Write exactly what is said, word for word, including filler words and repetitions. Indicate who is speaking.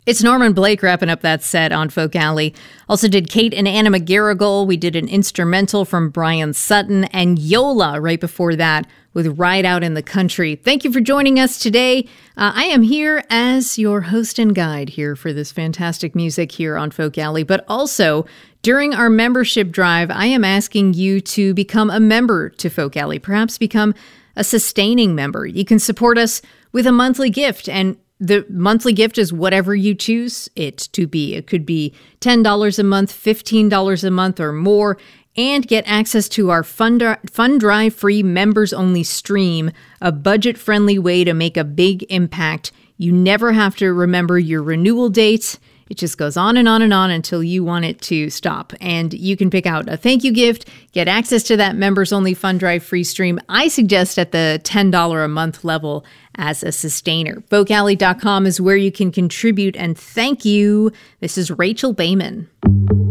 Speaker 1: It's Norman Blake wrapping up that set on Folk Alley. Also did Kate and Anna McGarrigle. We did an instrumental from Brian Sutton, and Yola right before that with Ride Out in the Country. Thank you for joining us today. Uh, I am here as your host and guide here for this fantastic music here on Folk Alley, but also during our membership drive, I am asking you to become a member to Folk Alley, perhaps become a sustaining member. You can support us with a monthly gift, and the monthly gift is whatever you choose it to be. It could be ten dollars a month, fifteen dollars a month, or more, and get access to our Fund, Fund Drive free members-only stream, a budget-friendly way to make a big impact. You never have to remember your renewal date. It just goes on and on and on until you want it to stop. And you can pick out a thank you gift, get access to that members-only Fund Drive free stream. I suggest at the ten dollars a month level as a sustainer. folk alley dot com is where you can contribute, and thank you. This is Rachel Bayman.